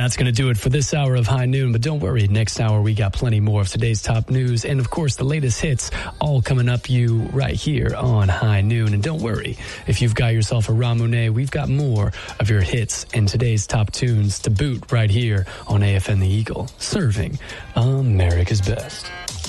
That's going to do it for this hour of High Noon. But don't worry, next hour we got plenty more of today's top news. And, of course, the latest hits all coming up you right here on High Noon. And don't worry, if you've got yourself a Ramune, we've got more of your hits and today's top tunes to boot right here on AFN The Eagle, serving America's best.